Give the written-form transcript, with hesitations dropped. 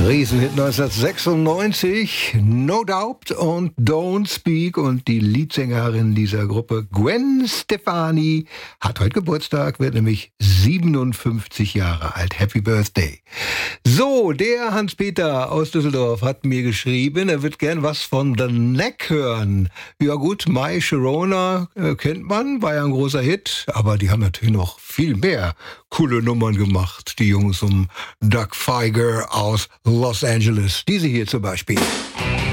Riesenhit 1996, No Doubt und Don't Speak, und die Leadsängerin dieser Gruppe, Gwen Stefani, hat heute Geburtstag, wird nämlich 57 Jahre alt. Happy Birthday. So, der Hans-Peter aus Düsseldorf hat mir geschrieben, er wird gern was von The Knack hören. Ja gut, My Sharona kennt man, war ja ein großer Hit, aber die haben natürlich noch viel mehr coole Nummern gemacht, die Jungs um Doug Fieger aus Los Angeles. Diese hier zum Beispiel.